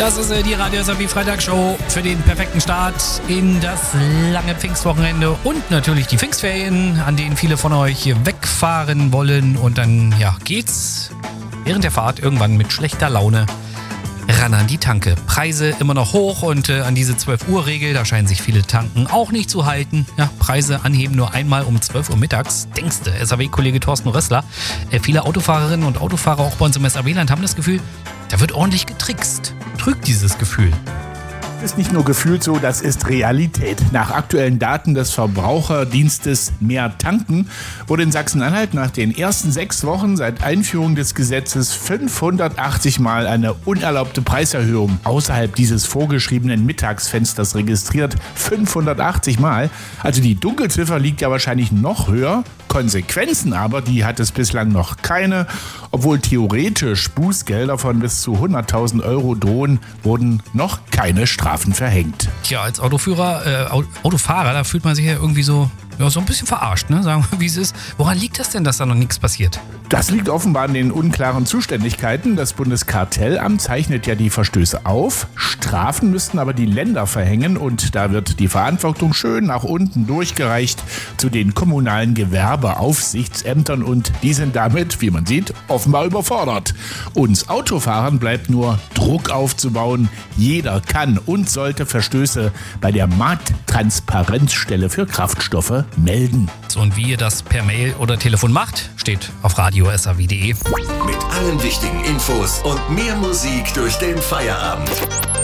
Das ist die Radio SAW Freitagshow für den perfekten Start in das lange Pfingstwochenende und natürlich die Pfingstferien, an denen viele von euch wegfahren wollen. Und dann geht's während der Fahrt irgendwann mit schlechter Laune ran an die Tanke. Preise immer noch hoch und an diese 12-Uhr-Regel, da scheinen sich viele Tanken auch nicht zu halten. Ja, Preise anheben nur einmal um 12 Uhr mittags. Denkste, SAW-Kollege Thorsten Rössler. Viele Autofahrerinnen und Autofahrer auch bei uns im SAW-Land haben das Gefühl, da wird ordentlich getrickst. Trügt dieses Gefühl. Das ist nicht nur gefühlt so, das ist Realität. Nach aktuellen Daten des Verbraucherdienstes Mehr Tanken wurde in Sachsen-Anhalt nach den ersten 6 Wochen seit Einführung des Gesetzes 580 Mal eine unerlaubte Preiserhöhung außerhalb dieses vorgeschriebenen Mittagsfensters registriert. 580 Mal. Also die Dunkelziffer liegt ja wahrscheinlich noch höher. Konsequenzen aber, die hat es bislang noch keine. Obwohl theoretisch Bußgelder von bis zu 100.000 Euro drohen, wurden noch keine Strafen verhängt. Tja, als Autofahrer, da fühlt man sich ja irgendwie so ein bisschen verarscht, ne? Sagen wir, wie es ist. Woran liegt das denn, dass da noch nichts passiert? Das liegt offenbar an den unklaren Zuständigkeiten. Das Bundeskartellamt zeichnet ja die Verstöße auf. Strafen müssten aber die Länder verhängen und da wird die Verantwortung schön nach unten durchgereicht zu den kommunalen Gewerbeaufsichtsämtern und die sind damit, wie man sieht, offenbar überfordert. Uns Autofahrern bleibt nur Druck aufzubauen. Jeder kann und sollte Verstöße bei der Markttransparenzstelle für Kraftstoffe melden. So, und wie ihr das per Mail oder Telefon macht, steht auf radiosaw.de. Mit allen wichtigen Infos und mehr Musik durch den Feierabend.